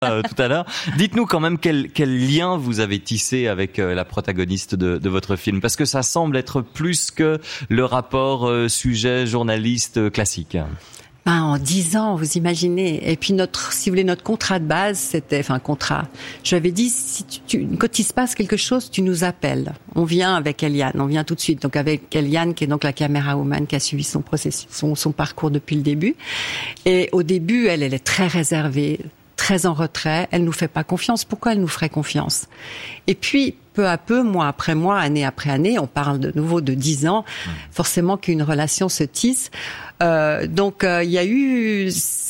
tout à l'heure. Dites-nous quand même quel lien vous avez tissé avec la protagoniste de votre film, parce que ça semble être plus que le rapport sujet journaliste classique. En 10 ans, vous imaginez. Et puis si vous voulez, notre contrat de base, c'était, je lui avais dit, quand il se passe quelque chose, tu nous appelles. On vient avec Eliane, on vient tout de suite. Donc avec Eliane, qui est donc la caméra woman, qui a suivi son processus, son parcours depuis le début. Et au début, elle est très réservée, très en retrait. Elle nous fait pas confiance. Pourquoi elle nous ferait confiance? Et puis, peu à peu, mois après mois, année après année, on parle de nouveau de 10 ans, forcément qu'une relation se tisse. Donc, il y a eu,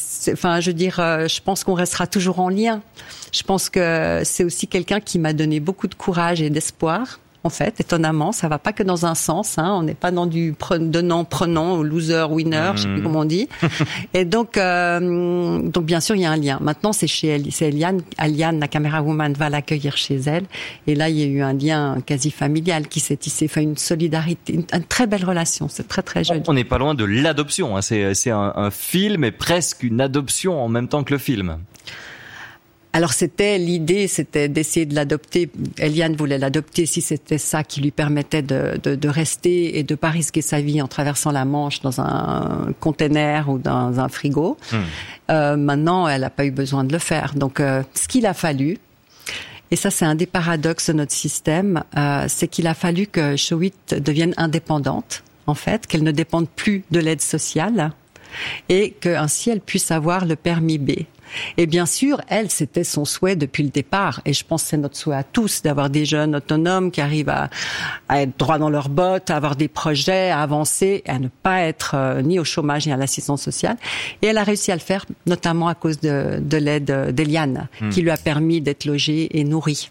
je pense qu'on restera toujours en lien. Je pense que c'est aussi quelqu'un qui m'a donné beaucoup de courage et d'espoir. En fait, étonnamment, ça va pas que dans un sens. On n'est pas dans du donnant-prenant ou loser-winner, je sais plus comment on dit. Et donc bien sûr, il y a un lien. Maintenant, c'est Eliane, la caméra woman, va l'accueillir chez elle. Et là, il y a eu un lien quasi familial qui s'est tissé, une solidarité, une très belle relation. C'est très très joli. On n'est pas loin de l'adoption. C'est un film et presque une adoption en même temps que le film. Alors l'idée c'était d'essayer de l'adopter. Eliane voulait l'adopter si c'était ça qui lui permettait de rester et de pas risquer sa vie en traversant la Manche dans un container ou dans un frigo. Maintenant, elle n'a pas eu besoin de le faire. Donc, ce qu'il a fallu, et ça c'est un des paradoxes de notre système, c'est qu'il a fallu que Showit devienne indépendante, en fait, qu'elle ne dépende plus de l'aide sociale et qu'ainsi elle puisse avoir le permis B. Et bien sûr, c'était son souhait depuis le départ. Et je pense que c'est notre souhait à tous d'avoir des jeunes autonomes qui arrivent à être droits dans leurs bottes, à avoir des projets, à avancer, à ne pas être ni au chômage ni à l'assistance sociale. Et elle a réussi à le faire, notamment à cause de l'aide d'Eliane, qui lui a permis d'être logée et nourrie.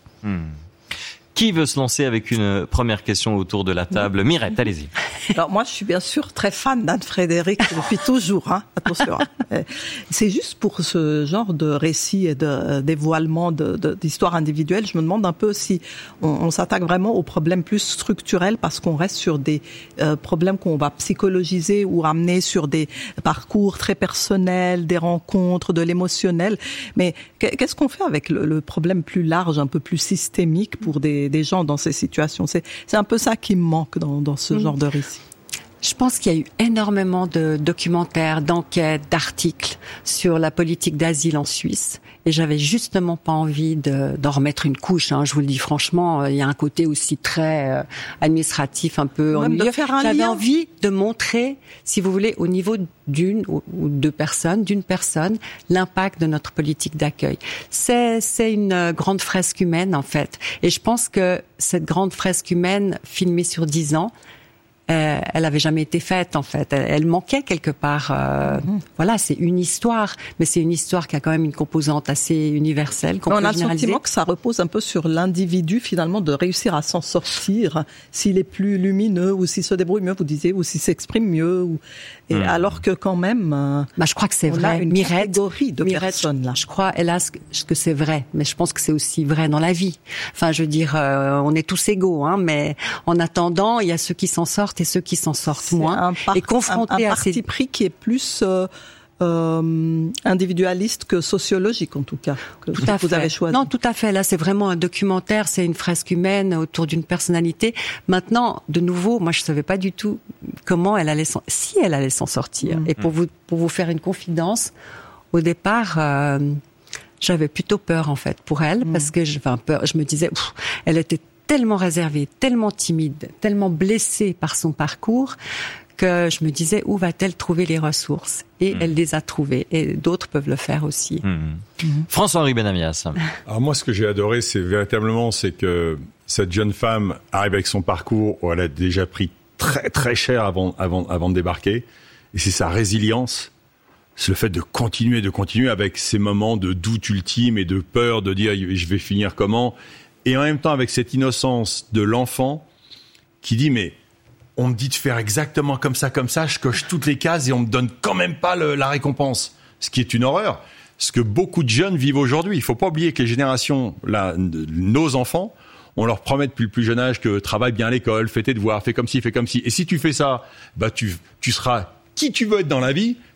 Qui veut se lancer avec une première question autour de la table? Mirette, allez-y. Alors moi, je suis bien sûr très fan d'Anne-Frédérique depuis toujours. Attention. C'est juste pour ce genre de récit et de dévoilement d'histoires individuelles. Je me demande un peu si on s'attaque vraiment aux problèmes plus structurels, parce qu'on reste sur des problèmes qu'on va psychologiser ou amener sur des parcours très personnels, des rencontres, de l'émotionnel. Mais qu'est-ce qu'on fait avec le problème plus large, un peu plus systémique pour des gens dans ces situations? C'est un peu ça qui me manque dans ce genre de récit. Je pense qu'il y a eu énormément de documentaires, d'enquêtes, d'articles sur la politique d'asile en Suisse. Et j'avais justement pas envie d'en remettre une couche. Je vous le dis franchement, il y a un côté aussi très administratif, un peu ennuyeux. J'avais envie de montrer, si vous voulez, au niveau d'une ou deux personnes, d'une personne, l'impact de notre politique d'accueil. C'est une grande fresque humaine, en fait. Et je pense que cette grande fresque humaine, filmée sur 10 ans, elle avait jamais été faite, en fait. Elle manquait quelque part. Voilà, c'est une histoire, mais c'est une histoire qui a quand même une composante assez universelle. On a le sentiment que ça repose un peu sur l'individu, finalement, de réussir à s'en sortir, s'il est plus lumineux, ou s'il se débrouille mieux, vous disiez, ou s'il s'exprime mieux. Alors que quand même, je crois que c'est vrai. Une catégorie de personnes là. Je crois, hélas, que c'est vrai, mais je pense que c'est aussi vrai dans la vie. Enfin, je veux dire, on est tous égaux, mais en attendant, il y a ceux qui s'en sortent et ceux qui s'en sortent moins. Et confrontés à parti pris qui est plus individualiste que sociologique, en tout cas, que vous avez choisi. Non, tout à fait. Là, c'est vraiment un documentaire, c'est une fresque humaine autour d'une personnalité. Maintenant, de nouveau, moi, je savais pas du tout comment si elle allait s'en sortir. Et pour vous faire une confidence, au départ, j'avais plutôt peur, en fait, pour elle, parce que je me disais, elle était tellement réservée, tellement timide, tellement blessée par son parcours, que je me disais, où va-t-elle trouver les ressources? Et elle les a trouvées. Et d'autres peuvent le faire aussi. François-Henri Benamias. Alors moi, ce que j'ai adoré, c'est que cette jeune femme arrive avec son parcours où elle a déjà pris très très cher avant de débarquer. Et c'est sa résilience. C'est le fait de continuer avec ces moments de doute ultime et de peur de dire, je vais finir comment? Et en même temps, avec cette innocence de l'enfant qui dit, mais on me dit de faire exactement comme ça, je coche toutes les cases et on me donne quand même pas la récompense. Ce qui est une horreur. Ce que beaucoup de jeunes vivent aujourd'hui. Il faut pas oublier que les générations, nos enfants, on leur promet depuis le plus jeune âge que travaille bien à l'école, fais tes devoirs, fais comme ci. Et si tu fais ça, tu seras qui tu veux être dans la vie,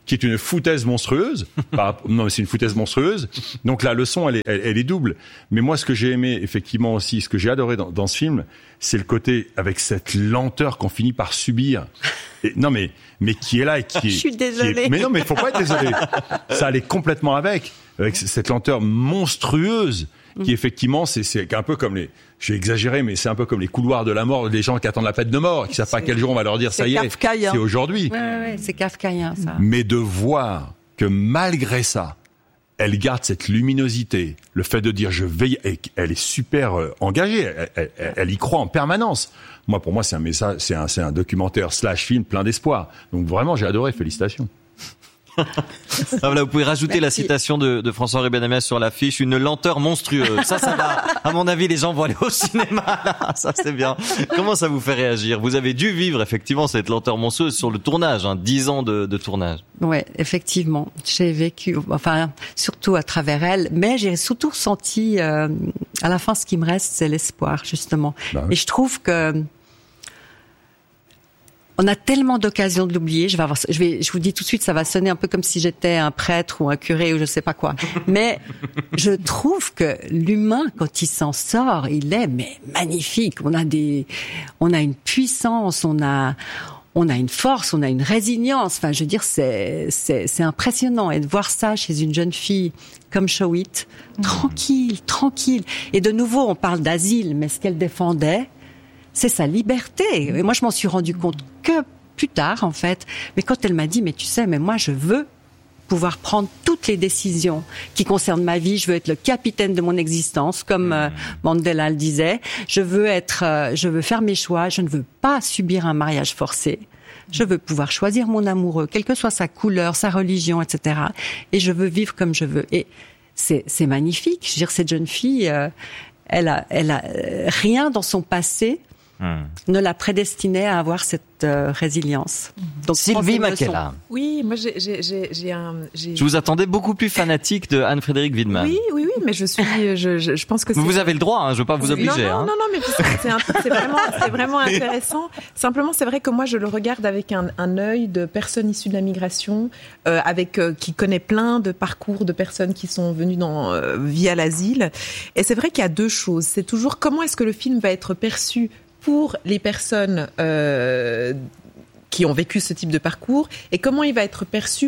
qui est une foutaise monstrueuse. Non, mais c'est une foutaise monstrueuse. Donc la leçon, elle est double. Mais moi, ce que j'ai aimé, effectivement aussi, ce que j'ai adoré dans ce film, c'est le côté avec cette lenteur qu'on finit par subir. Et, non, mais qui est là et qui est... Je suis désolée. Mais non, mais faut pas être désolé. Ça allait complètement avec cette lenteur monstrueuse qui effectivement, c'est un peu comme j'ai exagéré, mais c'est un peu comme les couloirs de la mort, les gens qui attendent la peine de mort, qui savent pas quel jour on va leur dire ça y est, c'est aujourd'hui. Ouais, c'est kafkaïen, ça. Mais de voir que malgré ça, elle garde cette luminosité, le fait de dire je vais, elle est super engagée, elle y croit en permanence. Moi, pour moi, c'est un message, c'est un documentaire / film plein d'espoir. Donc vraiment, j'ai adoré, félicitations. Voilà, vous pouvez rajouter la citation de François-Henri Benamès sur l'affiche, une lenteur monstrueuse. Ça va. À mon avis, les gens vont aller au cinéma, là. Ça, c'est bien. Comment ça vous fait réagir? Vous avez dû vivre, effectivement, cette lenteur monstrueuse sur le tournage, 10 ans de tournage. Ouais, effectivement. J'ai vécu, enfin, surtout à travers elle, mais j'ai surtout ressenti, à la fin, ce qui me reste, c'est l'espoir, justement. Bah oui. Et je trouve que, on a tellement d'occasions de l'oublier. Je vous dis tout de suite, ça va sonner un peu comme si j'étais un prêtre ou un curé ou je sais pas quoi. Mais je trouve que l'humain, quand il s'en sort, il est magnifique. On a une puissance, on a une force, on a une résilience. Enfin, je veux dire, c'est impressionnant. Et de voir ça chez une jeune fille comme Showit, tranquille. Et de nouveau, on parle d'asile, mais ce qu'elle défendait, c'est sa liberté. Et moi, je m'en suis rendu compte que plus tard, en fait. Mais quand elle m'a dit, mais tu sais, mais moi, je veux pouvoir prendre toutes les décisions qui concernent ma vie. Je veux être le capitaine de mon existence, comme Mandela le disait. Je veux faire mes choix. Je ne veux pas subir un mariage forcé. Je veux pouvoir choisir mon amoureux, quelle que soit sa couleur, sa religion, etc. Et je veux vivre comme je veux. Et c'est magnifique. Je veux dire, cette jeune fille, elle a rien dans son passé ne la prédestinait à avoir cette résilience. Donc, Sylvie Makela. Oui, moi j'ai un... Je vous attendais beaucoup plus fanatique de Anne-Frédérique Wiedemann. Oui, mais je pense que c'est... Vous avez le droit, je veux pas vous obliger. Non, mais c'est vraiment intéressant. Simplement, c'est vrai que moi je le regarde avec un œil de personne issue de la migration, qui connaît plein de parcours de personnes qui sont venues via l'asile. Et c'est vrai qu'il y a deux choses. C'est toujours comment est-ce que le film va être perçu pour les personnes qui ont vécu ce type de parcours et comment il va être perçu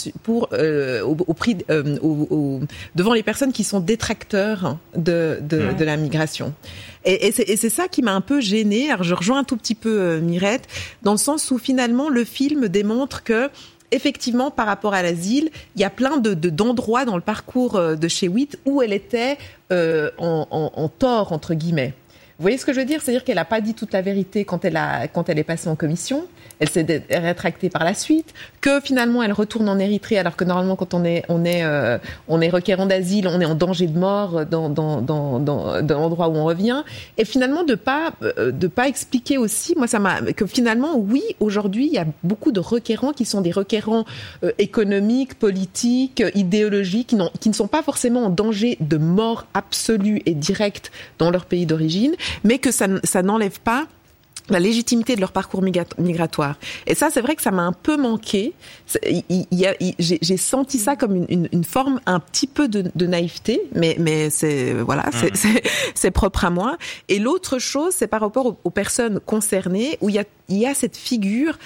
devant les personnes qui sont détracteurs de la migration. Et c'est ça qui m'a un peu gênée. Alors je rejoins un tout petit peu Mirette dans le sens où finalement le film démontre que effectivement, par rapport à l'asile, il y a plein d'endroits dans le parcours de Shewit où elle était en tort entre guillemets. Vous voyez ce que je veux dire? C'est-à-dire qu'elle n'a pas dit toute la vérité quand elle est passée en commission. Elle s'est rétractée par la suite. Que finalement, elle retourne en Érythrée, alors que normalement, quand on est requérant d'asile, on est en danger de mort dans l'endroit où on revient. Et finalement, de pas expliquer aussi, moi, que finalement, oui, aujourd'hui, il y a beaucoup de requérants qui sont des requérants économiques, politiques, idéologiques, qui ne sont pas forcément en danger de mort absolue et directe dans leur pays d'origine, mais que ça n'enlève pas la légitimité de leur parcours migratoire. Et ça, c'est vrai que ça m'a un peu manqué. J'ai senti ça comme une forme un petit peu de naïveté, mais c'est propre à moi. Et l'autre chose, c'est par rapport aux personnes concernées, où il y a cette figure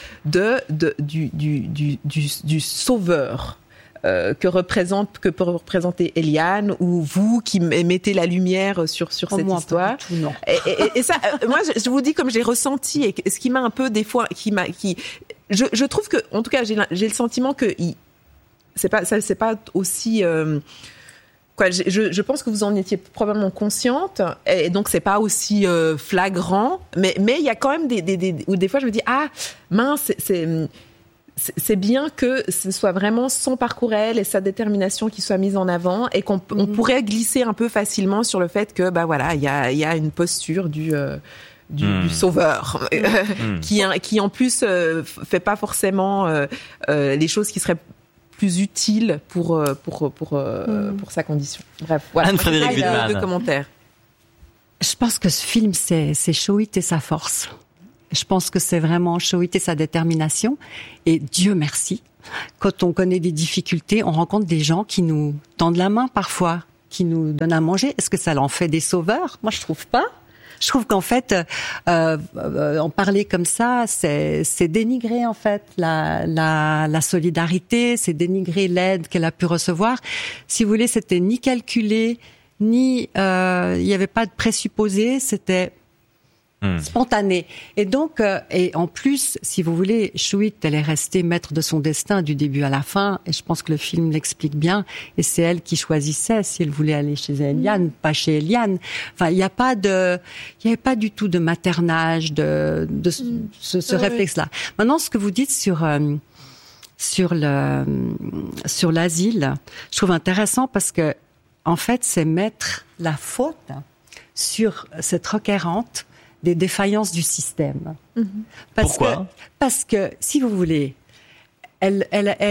du sauveur. Que peut représenter Eliane ou vous qui mettez la lumière sur cette histoire. Tout, non. Et ça, moi, je vous dis comme j'ai ressenti et ce qui m'a un peu des fois, je trouve que, en tout cas, j'ai le sentiment que c'est pas aussi. Je pense que vous en étiez probablement consciente et donc c'est pas aussi flagrant, mais il y a quand même où des fois je me dis mince, c'est bien que ce soit vraiment son parcours elle et sa détermination qui soit mise en avant et qu'on pourrait glisser un peu facilement sur le fait que il y a une posture du sauveur qui en plus fait pas forcément les choses qui seraient plus utiles pour sa condition. Bref, voilà. Anne-Frédérique Wiedemann. Deux commentaires. Je pense que ce film, c'est Showit et sa force. Je pense que c'est vraiment Showit et sa détermination. Et Dieu merci, quand on connaît des difficultés, on rencontre des gens qui nous tendent la main parfois, qui nous donnent à manger. Est-ce que ça en fait des sauveurs? Moi, je trouve pas. Je trouve qu'en fait, en parler comme ça, c'est dénigrer en fait la solidarité, c'est dénigrer l'aide qu'elle a pu recevoir. Si vous voulez, c'était ni calculé, ni il n'y avait pas de présupposé, c'était spontané. Et donc, et en plus, si vous voulez, Chouit, elle est restée maître de son destin du début à la fin, et je pense que le film l'explique bien, et c'est elle qui choisissait si elle voulait aller chez Eliane, pas chez Eliane. Enfin, il n'y avait pas du tout de maternage, de ce réflexe-là. Maintenant, ce que vous dites sur l'asile, je trouve intéressant parce que, en fait, c'est mettre la faute sur cette requérante des défaillances du système. Pourquoi ? Parce que, si vous voulez, elle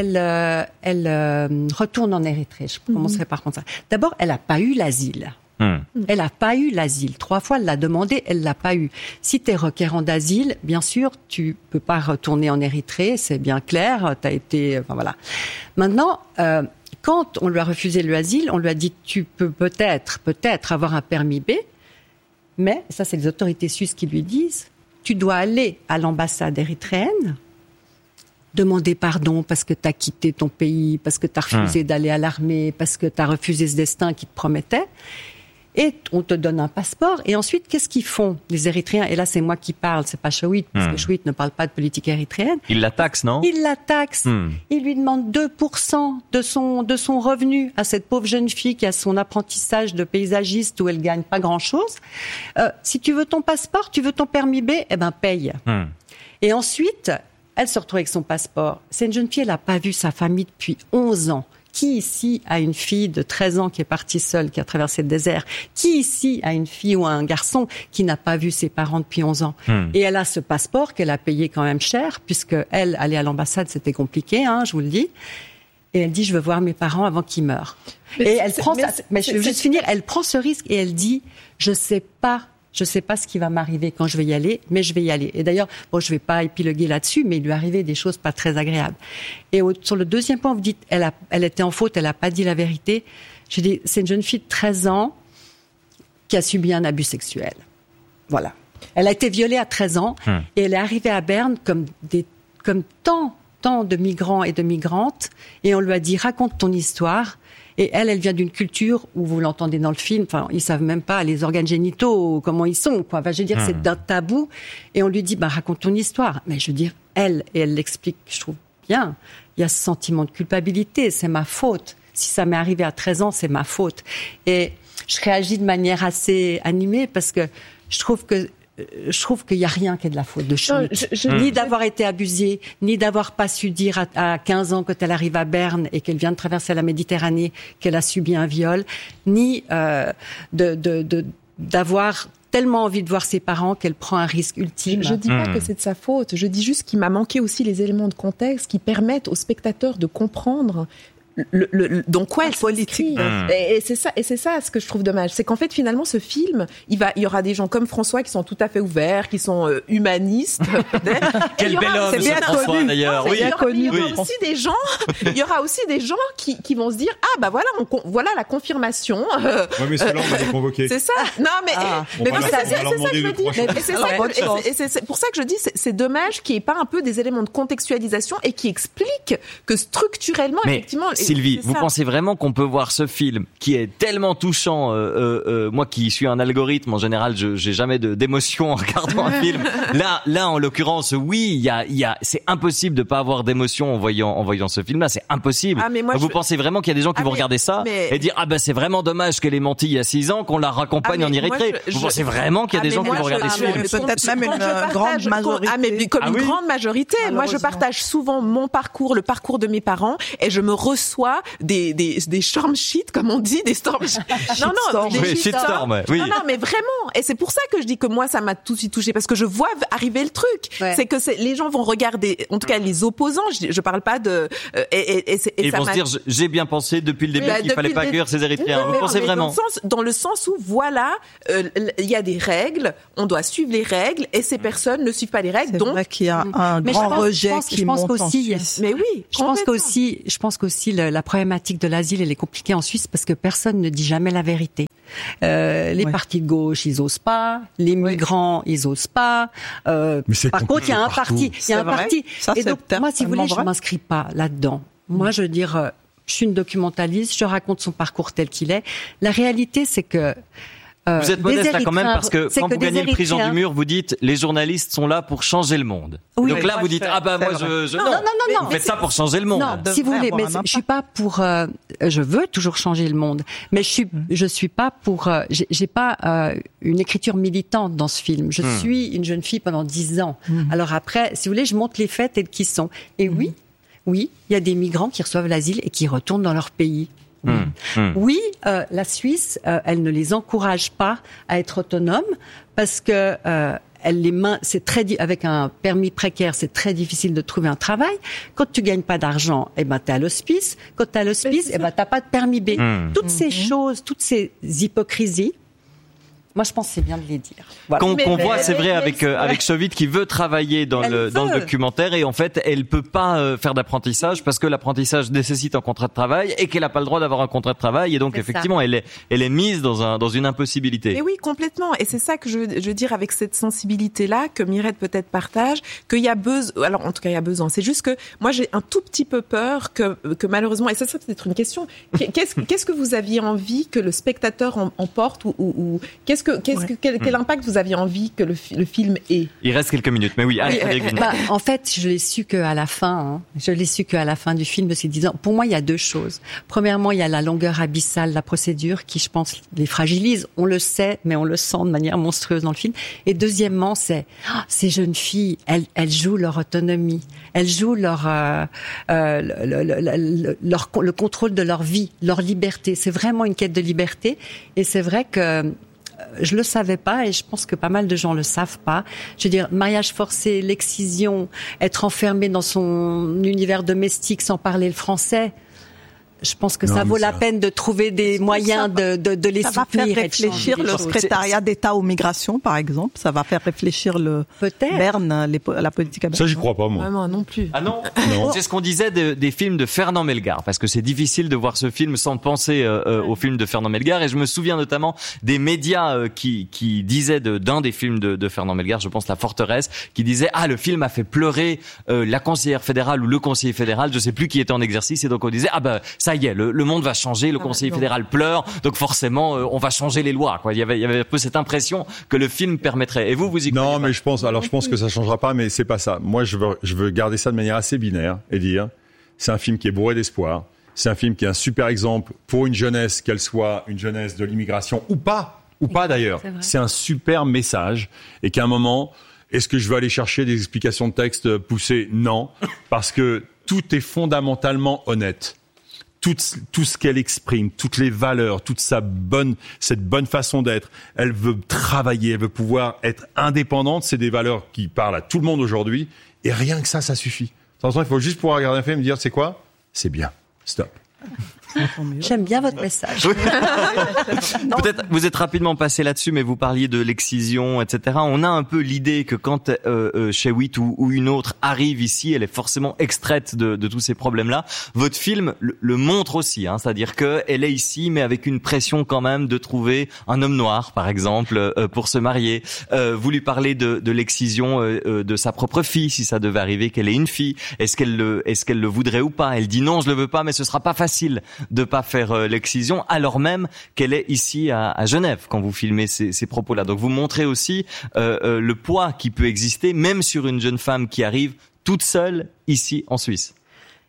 retourne en Érythrée. Je commencerai par contre ça. D'abord, elle n'a pas eu l'asile. Elle n'a pas eu l'asile. 3 fois, elle l'a demandé, elle l'a pas eu. Si tu es requérant d'asile, bien sûr, tu peux pas retourner en Érythrée, c'est bien clair. T'as été, enfin voilà. Maintenant, quand on lui a refusé l'asile, on lui a dit tu peux peut-être avoir un permis B. Mais, ça c'est les autorités suisses qui lui disent, tu dois aller à l'ambassade érythréenne, demander pardon parce que tu as quitté ton pays, parce que tu as refusé d'aller à l'armée, parce que tu as refusé ce destin qui te promettait, et on te donne un passeport. Et ensuite, qu'est-ce qu'ils font, les Érythréens? Et là, c'est moi qui parle, c'est pas Chouit, parce que Chouit ne parle pas de politique érythréenne. Il la taxe, non? Il la taxe. Il lui demande 2% de son revenu à cette pauvre jeune fille qui a son apprentissage de paysagiste où elle gagne pas grand-chose. Si tu veux ton passeport, tu veux ton permis B, eh ben paye. Et ensuite, elle se retrouve avec son passeport. C'est une jeune fille, elle n'a pas vu sa famille depuis 11 ans. Qui ici a une fille de 13 ans qui est partie seule, qui a traversé le désert? Qui ici a une fille ou un garçon qui n'a pas vu ses parents depuis 11 ans? Et elle a ce passeport qu'elle a payé quand même cher, puisque elle, aller à l'ambassade, c'était compliqué, je vous le dis. Et elle dit, je veux voir mes parents avant qu'ils meurent. Et elle prend je veux juste finir, elle prend ce risque et elle dit, je sais pas ce qui va m'arriver quand je vais y aller, mais je vais y aller. Et d'ailleurs, je vais pas épiloguer là-dessus, mais il lui est arrivé des choses pas très agréables. Et sur le deuxième point, vous dites, elle était en faute, elle a pas dit la vérité. Je dis, c'est une jeune fille de 13 ans qui a subi un abus sexuel. Voilà. Elle a été violée à 13 ans et elle est arrivée à Berne comme tant de migrants et de migrantes, et on lui a dit, raconte ton histoire. Et elle vient d'une culture où vous l'entendez dans le film, enfin, ils savent même pas les organes génitaux, comment ils sont, quoi. Enfin, je veux dire, c'est d'un tabou. Et on lui dit, raconte ton histoire. Mais je veux dire, elle l'explique, je trouve bien. Il y a ce sentiment de culpabilité, c'est ma faute. Si ça m'est arrivé à 13 ans, c'est ma faute. Et je réagis de manière assez animée parce que je trouve qu'il y a rien qui est de la faute de Chouit. Ni d'avoir été abusée, ni d'avoir pas su dire à 15 ans quand elle arrive à Berne et qu'elle vient de traverser la Méditerranée qu'elle a subi un viol, ni d'avoir tellement envie de voir ses parents qu'elle prend un risque ultime. Je dis pas que c'est de sa faute, je dis juste qu'il m'a manqué aussi les éléments de contexte qui permettent aux spectateurs de comprendre donc quoi elle politique et c'est ça ce que je trouve dommage, c'est qu'en fait finalement ce film il y aura des gens comme François qui sont tout à fait ouverts, qui sont humanistes quel bel homme ce François d'ailleurs. Il y aura aussi des gens qui vont se dire voilà la confirmation. Ouais, mais ceux-là on va les convoquer. C'est ça. Non mais c'est ça que je dis. Et c'est pour ça que je dis c'est dommage qu'il n'y ait pas un peu des éléments de contextualisation et qui expliquent que structurellement effectivement. Sylvie, vous pensez vraiment qu'on peut voir ce film qui est tellement touchant, moi qui suis un algorithme, en général, j'ai jamais d'émotion en regardant un film. Là, en l'occurrence, oui, c'est impossible de pas avoir d'émotion en voyant ce film-là, c'est impossible. Vous pensez vraiment qu'il y a des gens qui vont regarder ça et dire, c'est vraiment dommage qu'elle ait menti il y a 6 ans, qu'on la raccompagne en Érythrée. Vous pensez vraiment qu'il y a des gens qui vont regarder ce film? Peut-être même une grande majorité. Une grande majorité. Moi, je partage souvent mon parcours, le parcours de mes parents, et je me ressens reçoit des storm sheets, comme on dit, des storm non, des shitstorm, oui. Non, mais vraiment. Et c'est pour ça que je dis que moi, ça m'a tout de suite touché, parce que je vois arriver le truc. Ouais. C'est que les gens vont regarder, en tout cas les opposants. Je parle pas de. Et ça vont se dire, j'ai bien pensé depuis le début qu'il fallait pas accueillir ces Érythréens. Vous pensez vraiment? Dans le sens où voilà, il y a des règles, on doit suivre les règles, et ces personnes ne suivent pas les règles. C'est vrai qu'il y a un grand rejet qui monte en Suisse. Mais oui, je pense qu'aussi la problématique de l'asile, elle est compliquée en Suisse parce que personne ne dit jamais la vérité. Les partis de gauche, ils osent pas. Les migrants, ils osent pas. Par contre, il y a un parti. Ça, et donc, moi, si vous voulez, je m'inscris pas là-dedans. Moi, je veux dire, je suis une documentaliste, je raconte son parcours tel qu'il est. La réalité, c'est que vous êtes modeste là quand même, parce que quand vous gagnez le prix Jean du Mur, vous dites les journalistes sont là pour changer le monde. Oui, donc là vous dites moi non. Vous faites ça pour changer le monde. Non, si vous voulez, mais je suis pas pour. Je veux toujours changer le monde, mais je suis pas pour. J'ai pas une écriture militante dans ce film. Je suis une jeune fille pendant 10 ans. Alors après, si vous voulez, je montre les faits tels qu'ils sont. Et oui, il y a des migrants qui reçovent l'asile et qui retournent dans leur pays. Oui, la Suisse, elle ne les encourage pas à être autonomes parce que avec un permis précaire, c'est très difficile de trouver un travail. Quand tu gagnes pas d'argent, t'es à l'hospice. Quand t'es à l'hospice, t'as pas de permis B. Toutes ces choses, toutes ces hypocrisies. Moi, je pense que c'est bien de les dire. Voilà. Qu'on voit, c'est vrai, avec Chevit qui veut travailler dans le documentaire et en fait, elle peut pas faire d'apprentissage parce que l'apprentissage nécessite un contrat de travail et qu'elle a pas le droit d'avoir un contrat de travail et donc effectivement, elle est mise dans une impossibilité. Et oui, complètement. Et c'est ça que je veux dire avec cette sensibilité-là que Mireille peut-être partage, qu'il y a besoin. Alors, en tout cas, il y a besoin. C'est juste que moi, j'ai un tout petit peu peur que malheureusement, et ça c'est peut-être une question. Qu'est-ce que vous aviez envie que le spectateur emporte ou quel impact vous aviez envie que le film ait? Il reste quelques minutes, mais oui. En fait, je l'ai su qu'à la fin. Je l'ai su qu'à la fin du film de ces 10 ans. Pour moi, il y a deux choses. Premièrement, il y a la longueur abyssale de la procédure qui, je pense, les fragilise. On le sait, mais on le sent de manière monstrueuse dans le film. Et deuxièmement, ces jeunes filles, elles jouent leur autonomie. Elles jouent le contrôle de leur vie, leur liberté. C'est vraiment une quête de liberté. Et c'est vrai que je le savais pas et je pense que pas mal de gens le savent pas. Je veux dire, mariage forcé, l'excision, être enfermé dans son univers domestique sans parler le français. Je pense que ça vaut la peine de trouver des moyens de les soutenir. Ça va faire réfléchir le secrétariat d'État aux migrations, par exemple. Ça va faire réfléchir Berne, la politique américaine. Ça, j'y crois pas, moi. Vraiment, non plus. Ah non? C'est ce qu'on disait des films de Fernand Melgar, parce que c'est difficile de voir ce film sans penser au film de Fernand Melgar. Et je me souviens notamment des médias qui disaient d'un des films de Fernand Melgar, je pense La Forteresse, qui disait le film a fait pleurer la conseillère fédérale ou le conseiller fédéral, je sais plus qui était en exercice, et donc on disait ça y est, le monde va changer, le conseiller fédéral pleure, donc forcément on va changer les lois, quoi. Il y avait un peu cette impression que le film permettrait. Et vous y croyez? Non, mais je pense que ça changera pas, mais c'est pas ça. Moi, je veux garder ça de manière assez binaire et dire, c'est un film qui est bourré d'espoir. C'est un film qui est un super exemple pour une jeunesse, qu'elle soit une jeunesse de l'immigration ou pas d'ailleurs. C'est un super message et qu'à un moment, est-ce que je veux aller chercher des explications de texte poussées? Non, parce que tout est fondamentalement honnête. Tout ce qu'elle exprime, toutes les valeurs, cette bonne façon d'être. Elle veut travailler, elle veut pouvoir être indépendante. C'est des valeurs qui parlent à tout le monde aujourd'hui. Et rien que ça suffit. De toute façon, il faut juste pouvoir regarder un film et dire, c'est quoi? C'est bien. Stop. J'aime bien votre message. Peut-être vous êtes rapidement passé là-dessus, mais vous parliez de l'excision, etc. On a un peu l'idée que quand Chewit ou une autre arrive ici, elle est forcément extraite de tous ces problèmes-là. Votre film le montre aussi, c'est-à-dire que elle est ici, mais avec une pression quand même de trouver un homme noir, par exemple, pour se marier. Vous lui parlez de l'excision de sa propre fille, si ça devait arriver qu'elle ait une fille. Est-ce qu'elle le voudrait ou pas? Elle dit non, je le veux pas, mais ce sera pas facile de pas faire l'excision, alors même qu'elle est ici à Genève quand vous filmez ces propos-là. Donc vous montrez aussi le poids qui peut exister, même sur une jeune femme qui arrive toute seule ici en Suisse.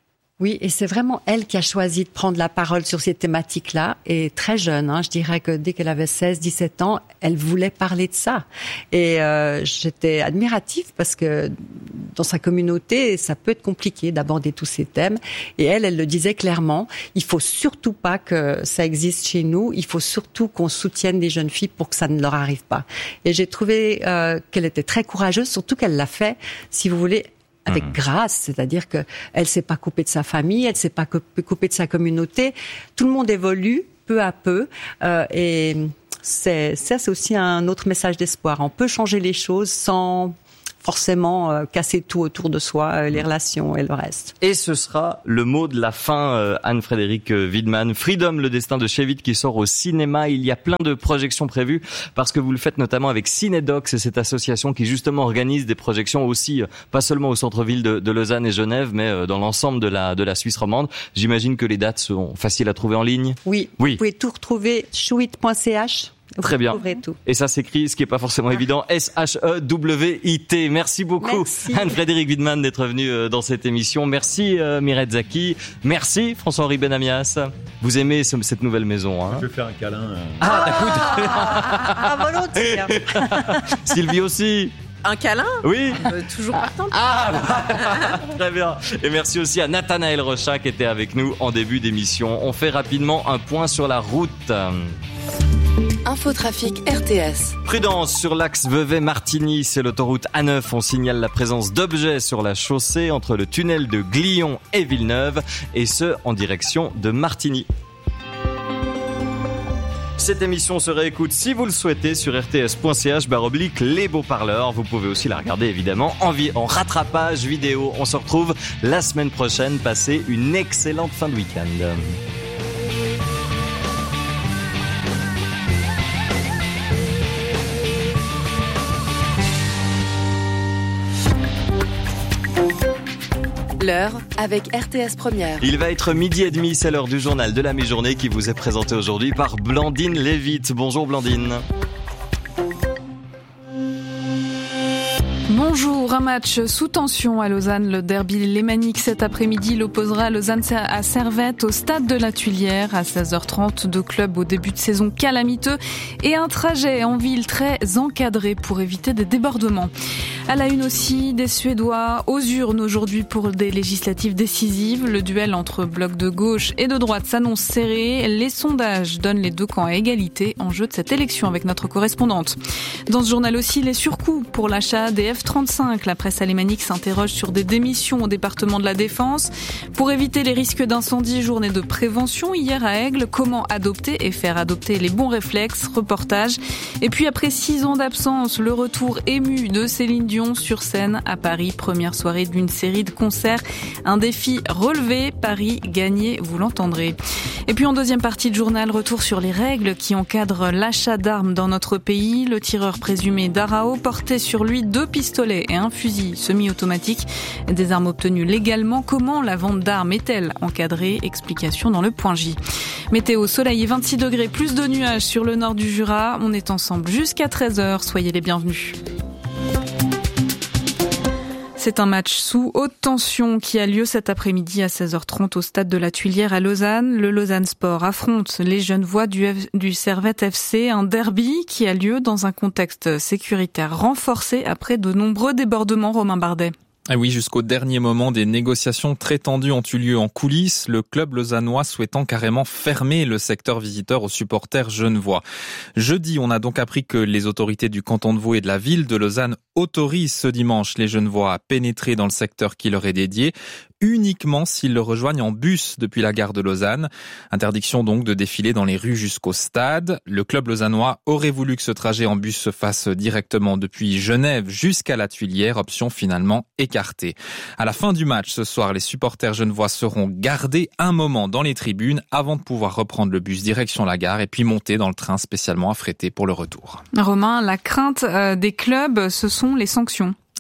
Oui, et c'est vraiment elle qui a choisi de prendre la parole sur ces thématiques-là, et très jeune, je dirais que dès qu'elle avait 16-17 ans, elle voulait parler de ça. Et j'étais admirative parce que dans sa communauté, ça peut être compliqué d'aborder tous ces thèmes. Et elle le disait clairement, il faut surtout pas que ça existe chez nous, il faut surtout qu'on soutienne les jeunes filles pour que ça ne leur arrive pas. Et j'ai trouvé qu'elle était très courageuse, surtout qu'elle l'a fait, si vous voulez, avec grâce, c'est-à-dire que elle s'est pas coupée de sa famille, elle s'est pas coupée de sa communauté. Tout le monde évolue peu à peu, et c'est aussi un autre message d'espoir. On peut changer les choses sans forcément casser tout autour de soi, les relations et le reste. Et ce sera le mot de la fin, Anne-Frédérique Wiedemann. Freedom, le destin de Chévit, qui sort au cinéma. Il y a plein de projections prévues parce que vous le faites notamment avec Cinédoc, c'est cette association qui justement organise des projections aussi, pas seulement au centre-ville de Lausanne et Genève, mais dans l'ensemble de la Suisse romande. J'imagine que les dates sont faciles à trouver en ligne. Oui. Vous pouvez tout retrouver chewit.ch. Très bien. Tout. Et ça s'écrit, ce qui est pas forcément évident, S-H-E-W-I-T. Merci beaucoup, Anne-Frédérique Wiedemann, d'être venue dans cette émission. Merci, Mireille Zaki. Merci, François-Henri Benamias. Vous aimez cette nouvelle maison, Je vais faire un câlin. Volontiers. Sylvie aussi. Un câlin? Oui. Toujours partant. Très bien. Et merci aussi à Nathanaël Rochat qui était avec nous en début d'émission. On fait rapidement un point sur la route. Infotrafic RTS. Prudence sur l'axe Vevey-Martigny, c'est l'autoroute A9. On signale la présence d'objets sur la chaussée entre le tunnel de Glion et Villeneuve, et ce en direction de Martigny. Cette émission se réécoute si vous le souhaitez sur rts.ch/les beaux parleurs. Vous pouvez aussi la regarder évidemment en rattrapage vidéo. On se retrouve la semaine prochaine. Passez une excellente fin de week-end. L'heure avec RTS Première. Il va être 12h30, c'est l'heure du journal de la mi-journée qui vous est présenté aujourd'hui par Blandine Lévite. Bonjour Blandine. Bonjour, un match sous tension à Lausanne. Le derby lémanique cet après-midi l'opposera Lausanne à Servette au stade de la Tuilière à 16h30. Deux clubs au début de saison calamiteux et un trajet en ville très encadré pour éviter des débordements. À la une aussi, des Suédois aux urnes aujourd'hui pour des législatives décisives. Le duel entre bloc de gauche et de droite s'annonce serré. Les sondages donnent les deux camps à égalité en jeu de cette élection avec notre correspondante. Dans ce journal aussi, les surcoûts pour l'achat des F-35. La presse alémanique s'interroge sur des démissions au département de la Défense. Pour éviter les risques d'incendie, journée de prévention hier à Aigle. Comment adopter et faire adopter les bons réflexes? Reportage. Et puis après 6 ans d'absence, le retour ému de Céline Dion sur scène à Paris. Première soirée d'une série de concerts. Un défi relevé. Paris gagné, vous l'entendrez. Et puis en deuxième partie de journal, retour sur les règles qui encadrent l'achat d'armes dans notre pays. Le tireur présumé d'Arao portait sur lui 2 pistolets et un fusil semi-automatique. Des armes obtenues légalement. Comment la vente d'armes est-elle encadrée? Explication dans le point J. Météo, soleil et 26 degrés, plus de nuages sur le nord du Jura. On est ensemble jusqu'à 13h. Soyez les bienvenus. C'est un match sous haute tension qui a lieu cet après-midi à 16h30 au stade de la Tuilière à Lausanne. Le Lausanne Sport affronte les Genevois du Servette FC, un derby qui a lieu dans un contexte sécuritaire renforcé après de nombreux débordements. Romain Bardet. Ah oui, jusqu'au dernier moment, des négociations très tendues ont eu lieu en coulisses, le club lausannois souhaitant carrément fermer le secteur visiteur aux supporters genevois. Jeudi, on a donc appris que les autorités du canton de Vaud et de la ville de Lausanne autorisent ce dimanche les Genevois à pénétrer dans le secteur qui leur est dédié, uniquement s'ils le rejoignent en bus depuis la gare de Lausanne. Interdiction donc de défiler dans les rues jusqu'au stade. Le club lausannois aurait voulu que ce trajet en bus se fasse directement depuis Genève jusqu'à la Tuilière, option finalement écartée. À la fin du match ce soir, les supporters genevois seront gardés un moment dans les tribunes avant de pouvoir reprendre le bus direction la gare et puis monter dans le train spécialement affrété pour le retour. Romain, la crainte des clubs, ce sont les sanctions.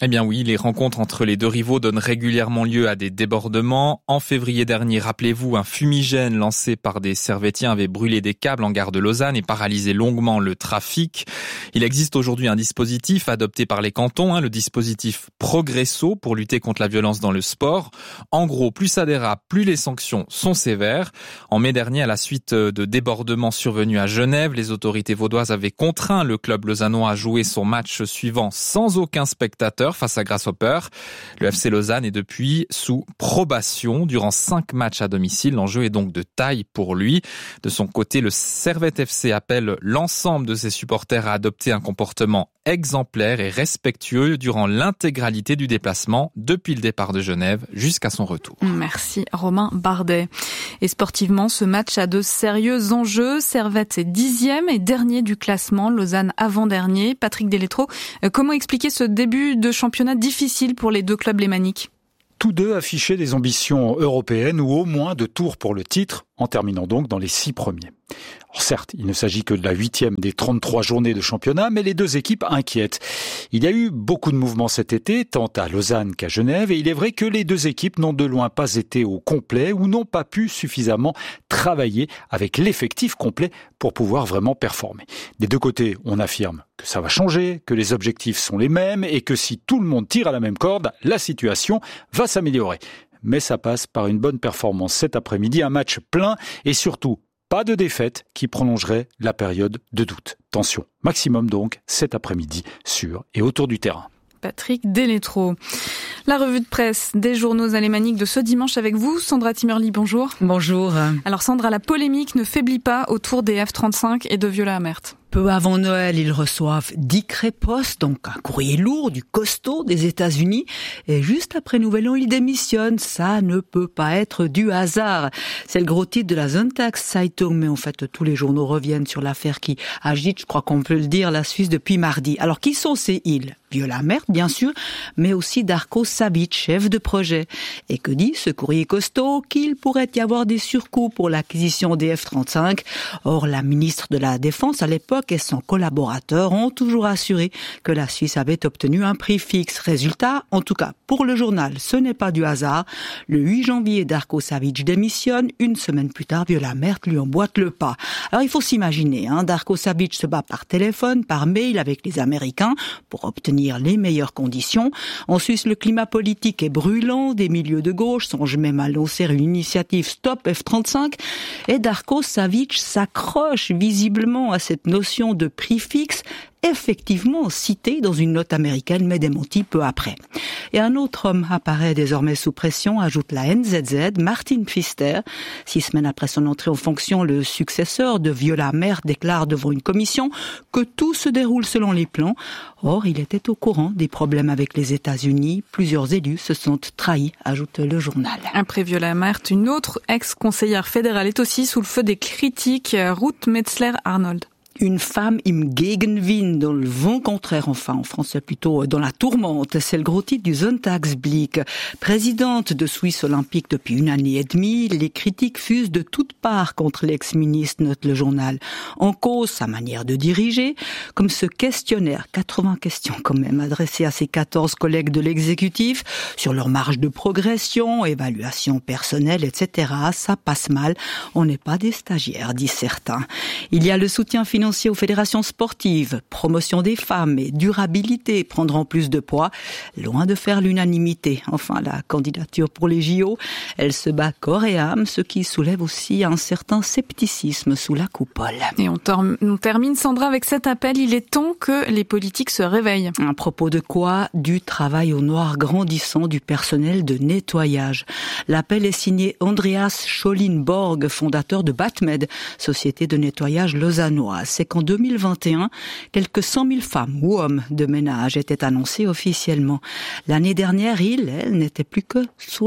Eh bien oui, les rencontres entre les deux rivaux donnent régulièrement lieu à des débordements. En février dernier, rappelez-vous, un fumigène lancé par des Servétiens avait brûlé des câbles en gare de Lausanne et paralysé longuement le trafic. Il existe aujourd'hui un dispositif adopté par les cantons, le dispositif Progresso pour lutter contre la violence dans le sport. En gros, plus ça dérape, plus les sanctions sont sévères. En mai dernier, à la suite de débordements survenus à Genève, les autorités vaudoises avaient contraint le club lausannois à jouer son match suivant sans aucun spectateur face à Grasshopper. Le FC Lausanne est depuis sous probation durant 5 matchs à domicile. L'enjeu est donc de taille pour lui. De son côté, le Servette FC appelle l'ensemble de ses supporters à adopter un comportement exemplaire et respectueux durant l'intégralité du déplacement, depuis le départ de Genève jusqu'à son retour. Merci Romain Bardet. Et sportivement, ce match a de sérieux enjeux. Servette est 10e et dernier du classement, Lausanne avant-dernier. Patrick Deletro, comment expliquer ce début de championnat difficile pour les deux clubs lémaniques? Tous deux affichaient des ambitions européennes ou au moins de tour pour le titre, en terminant donc dans les 6 premiers. Alors certes, il ne s'agit que de la 8e des 33 journées de championnat, mais les deux équipes inquiètent. Il y a eu beaucoup de mouvements cet été, tant à Lausanne qu'à Genève, et il est vrai que les deux équipes n'ont de loin pas été au complet ou n'ont pas pu suffisamment travailler avec l'effectif complet pour pouvoir vraiment performer. Des deux côtés, on affirme que ça va changer, que les objectifs sont les mêmes et que si tout le monde tire à la même corde, la situation va s'améliorer. Mais ça passe par une bonne performance cet après-midi, un match plein et surtout pas de défaite qui prolongerait la période de doute. Tension maximum donc cet après-midi sur et autour du terrain. Patrick Deletro. La revue de presse des journaux alémaniques de ce dimanche avec vous, Sandra Timmerly, bonjour. Bonjour. Alors Sandra, la polémique ne faiblit pas autour des F-35 et de Viola Amert. Peu avant Noël, ils reçoivent 10 crépos, donc un courrier lourd du costaud des États-Unis. Et juste après Nouvel An, ils démissionnent. Ça ne peut pas être du hasard. C'est le gros titre de la Sonntagszeitung, mais en fait, tous les journaux reviennent sur l'affaire qui agite, je crois qu'on peut le dire, la Suisse depuis mardi. Alors, qui sont ces îles? Viola Amert, bien sûr, mais aussi Darko Savic, chef de projet. Et que dit ce courrier costaud? Qu'il pourrait y avoir des surcoûts pour l'acquisition des F-35. Or, la ministre de la Défense, à l'époque, et son collaborateur ont toujours assuré que la Suisse avait obtenu un prix fixe. Résultat, en tout cas pour le journal, ce n'est pas du hasard. Le 8 janvier, Darko Savic démissionne. Une semaine plus tard, Viola Amert lui emboîte le pas. Alors il faut s'imaginer, Darko Savic se bat par téléphone, par mail avec les Américains pour obtenir les meilleures conditions. En Suisse, le climat politique est brûlant. Des milieux de gauche songent même à lancer une initiative Stop F-35. Et Darko Savic s'accroche visiblement à cette notion de prix fixe, effectivement cité dans une note américaine, mais démentie peu après. Et un autre homme apparaît désormais sous pression, ajoute la NZZ, Martin Pfister. 6 semaines après son entrée en fonction, le successeur de Viola Amert déclare devant une commission que tout se déroule selon les plans. Or, il était au courant des problèmes avec les États-Unis. Plusieurs élus se sont trahis, ajoute le journal. Après Viola Amert, une autre ex-conseillère fédérale est aussi sous le feu des critiques, Ruth Metzler-Arnold. Une femme im Gegenwind, dans le vent contraire, enfin en français plutôt dans la tourmente. C'est le gros titre du Sonntagsblick. Présidente de Suisse Olympique depuis 1 année et demie, les critiques fusent de toutes parts contre l'ex-ministre, note le journal. En cause, sa manière de diriger, comme ce questionnaire, 80 questions quand même, adressées à ses 14 collègues de l'exécutif, sur leur marge de progression, évaluation personnelle, etc. Ça passe mal. On n'est pas des stagiaires, disent certains. Il y a le soutien financier aux fédérations sportives, promotion des femmes et durabilité prendront plus de poids, loin de faire l'unanimité. Enfin, la candidature pour les JO, elle se bat corps et âme, ce qui soulève aussi un certain scepticisme sous la coupole. Et on termine, Sandra, avec cet appel. Il est temps que les politiques se réveillent. À propos de quoi? Du travail au noir grandissant du personnel de nettoyage. L'appel est signé Andreas Scholin-Borg, fondateur de Batmed, société de nettoyage lausannoise. C'est qu'en 2021, quelques 100 000 femmes ou hommes de ménage étaient annoncés officiellement. L'année dernière, elles n'étaient plus que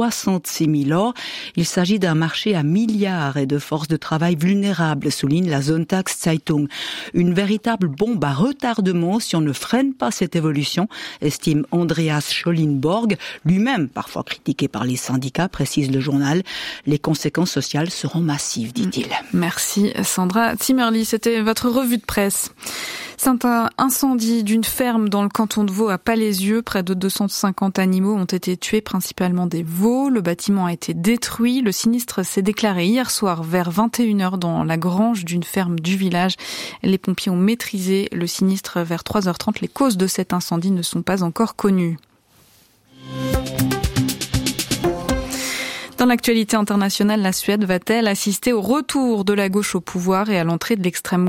66 000. Or, il s'agit d'un marché à milliards et de forces de travail vulnérables, souligne la Sonntagszeitung. Une véritable bombe à retardement si on ne freine pas cette évolution, estime Andreas Scholin-Borg, lui-même parfois critiqué par les syndicats, précise le journal. Les conséquences sociales seront massives, dit-il. Merci Sandra Timmerly, c'était votre revue de presse. C'est un incendie d'une ferme dans le canton de Vaud à Palaisieux. Près de 250 animaux ont été tués, principalement des veaux. Le bâtiment a été détruit. Le sinistre s'est déclaré hier soir vers 21h dans la grange d'une ferme du village. Les pompiers ont maîtrisé le sinistre vers 3h30. Les causes de cet incendie ne sont pas encore connues. Dans l'actualité internationale, la Suède va-t-elle assister au retour de la gauche au pouvoir et à l'entrée de l'extrême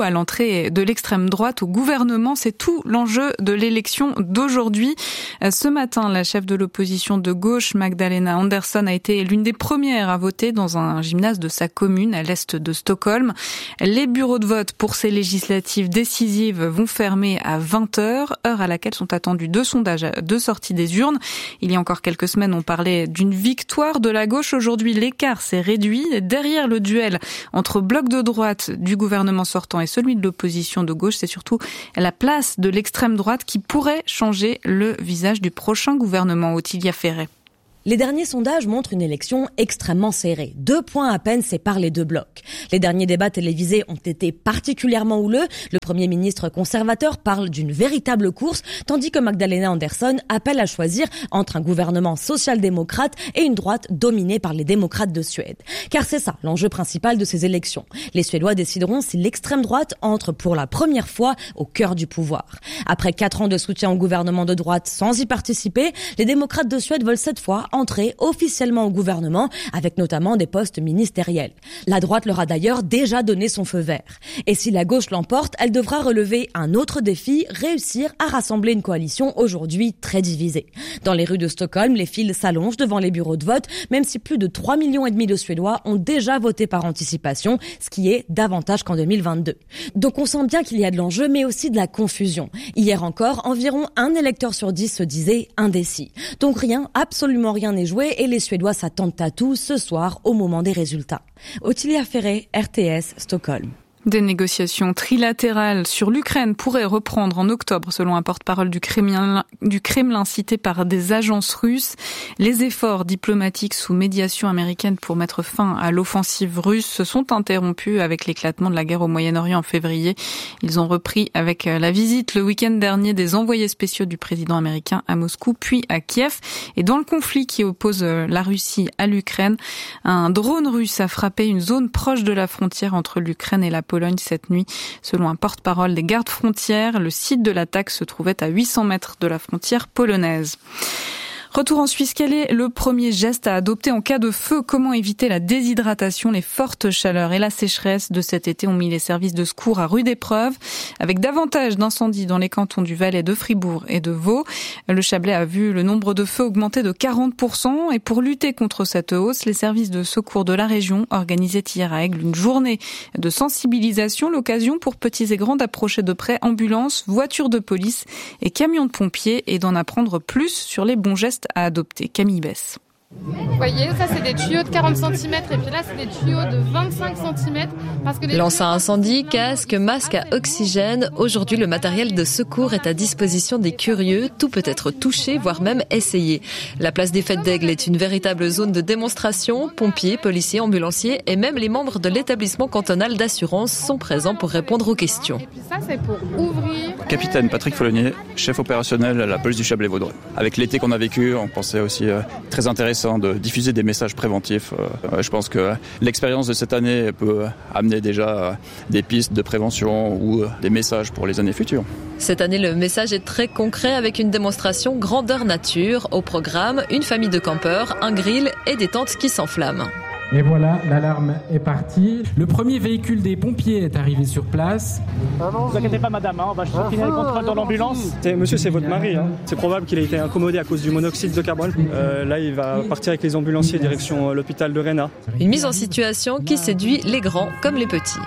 droite au gouvernement? C'est tout l'enjeu de l'élection d'aujourd'hui. Ce matin, la chef de l'opposition de gauche, Magdalena Andersson, a été l'une des premières à voter dans un gymnase de sa commune à l'est de Stockholm. Les bureaux de vote pour ces législatives décisives vont fermer à 20h, heure à laquelle sont attendus 2 sondages de sortie des urnes. Il y a encore quelques semaines, on parlait d'une victoire de la gauche. Aujourd'hui, l'écart s'est réduit. Derrière le duel entre bloc de droite du gouvernement sortant et celui de l'opposition de gauche, c'est surtout la place de l'extrême droite qui pourrait changer le visage du prochain gouvernement. Ottilia Ferret. Les derniers sondages montrent une élection extrêmement serrée. 2 points à peine séparent les deux blocs. Les derniers débats télévisés ont été particulièrement houleux. Le Premier ministre conservateur parle d'une véritable course, tandis que Magdalena Andersson appelle à choisir entre un gouvernement social-démocrate et une droite dominée par les démocrates de Suède. Car c'est ça l'enjeu principal de ces élections. Les Suédois décideront si l'extrême droite entre pour la première fois au cœur du pouvoir. Après 4 ans de soutien au gouvernement de droite sans y participer, les démocrates de Suède veulent cette fois entrer officiellement au gouvernement, avec notamment des postes ministériels. La droite leur a d'ailleurs déjà donné son feu vert. Et si la gauche l'emporte, elle devra relever un autre défi, réussir à rassembler une coalition aujourd'hui très divisée. Dans les rues de Stockholm, les files s'allongent devant les bureaux de vote, même si plus de 3,5 millions de Suédois ont déjà voté par anticipation, ce qui est davantage qu'en 2022. Donc on sent bien qu'il y a de l'enjeu, mais aussi de la confusion. Hier encore, environ 1 électeur sur 10 se disait indécis. Donc absolument rien n'est joué et les Suédois s'attendent à tout ce soir au moment des résultats. Ottilia Ferret, RTS, Stockholm. Des négociations trilatérales sur l'Ukraine pourraient reprendre en octobre, selon un porte-parole du Kremlin cité par des agences russes. Les efforts diplomatiques sous médiation américaine pour mettre fin à l'offensive russe se sont interrompus avec l'éclatement de la guerre au Moyen-Orient en février. Ils ont repris avec la visite le week-end dernier des envoyés spéciaux du président américain à Moscou puis à Kiev. Et dans le conflit qui oppose la Russie à l'Ukraine, un drone russe a frappé une zone proche de la frontière entre l'Ukraine et la Pologne cette nuit. Selon un porte-parole des gardes frontières, le site de l'attaque se trouvait à 800 mètres de la frontière polonaise. Retour en Suisse, quel est le premier geste à adopter en cas de feu? Comment éviter la déshydratation? Les fortes chaleurs et la sécheresse de cet été ont mis les services de secours à rude épreuve, avec davantage d'incendies dans les cantons du Valais, de Fribourg et de Vaud. Le Chablais a vu le nombre de feux augmenter de 40% et pour lutter contre cette hausse, les services de secours de la région organisaient hier à Aigle une journée de sensibilisation, l'occasion pour petits et grands d'approcher de près ambulances, voitures de police et camions de pompiers et d'en apprendre plus sur les bons gestes à adopter. Camille Bess. Vous voyez, ça c'est des tuyaux de 40 cm et puis là c'est des tuyaux de 25 cm. Lance à incendie, casque, masque à oxygène. Aujourd'hui, le matériel de secours est à disposition des curieux. Tout peut être touché, voire même essayé. La place des Fêtes d'Aigle est une véritable zone de démonstration. Pompiers, policiers, ambulanciers et même les membres de l'établissement cantonal d'assurance sont présents pour répondre aux questions. Et puis ça c'est pour ouvrir. Capitaine Patrick Follonier, chef opérationnel à la police du Chablais-Vaudreuil. Avec l'été qu'on a vécu, on pensait aussi très intéressant de diffuser des messages préventifs. Je pense que l'expérience de cette année peut amener déjà des pistes de prévention ou des messages pour les années futures. Cette année, le message est très concret avec une démonstration grandeur nature. Au programme, une famille de campeurs, un grill et des tentes qui s'enflamment. Et voilà, l'alarme est partie. Le premier véhicule des pompiers est arrivé sur place. Ne vous inquiétez pas madame, on va finir le contrôle dans l'ambulance. Monsieur, c'est votre mari. C'est probable qu'il ait été incommodé à cause du monoxyde de carbone. Là, il va partir avec les ambulanciers direction l'hôpital de Rhénat. Une mise en situation qui séduit les grands comme les petits.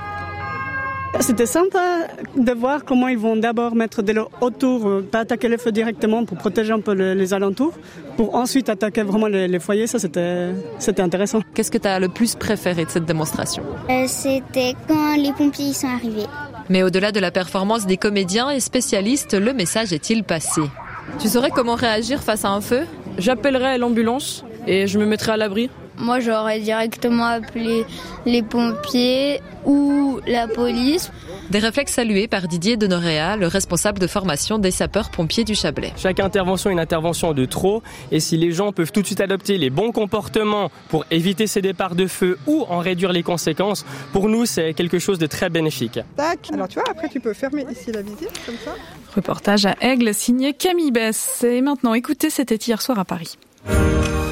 C'était sympa de voir comment ils vont d'abord mettre de l'eau autour, pas attaquer les feux directement pour protéger un peu les alentours, pour ensuite attaquer vraiment les foyers. Ça, c'était intéressant. Qu'est-ce que tu as le plus préféré de cette démonstration? C'était quand les pompiers sont arrivés. Mais au-delà de la performance des comédiens et spécialistes, le message est-il passé? Tu saurais comment réagir face à un feu? J'appellerai l'ambulance et je me mettrai à l'abri. moi j'aurais directement appelé les pompiers ou la police. Des réflexes salués par Didier Denoréa, le responsable de formation des sapeurs-pompiers du Chablais. Chaque intervention est une intervention de trop, et si les gens peuvent tout de suite adopter les bons comportements pour éviter ces départs de feu ou en réduire les conséquences, pour nous c'est quelque chose de très bénéfique. Tac, alors tu vois, après tu peux fermer ici la visite, comme ça. Reportage à Aigle signé Camille Bess. Et maintenant, écoutez, c'était hier soir à Paris.